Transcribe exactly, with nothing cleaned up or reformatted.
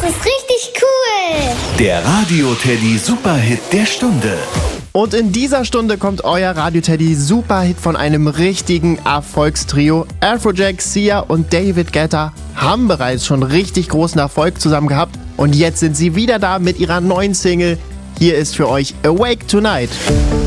ist richtig cool. Der Radio-Teddy Superhit der Stunde. Und in dieser Stunde kommt euer Radio-Teddy Superhit von einem richtigen Erfolgstrio. Afrojack, Sia und David Guetta haben bereits schon richtig großen Erfolg zusammen gehabt. Und jetzt sind sie wieder da mit ihrer neuen Single. Hier ist für euch Awake Tonight.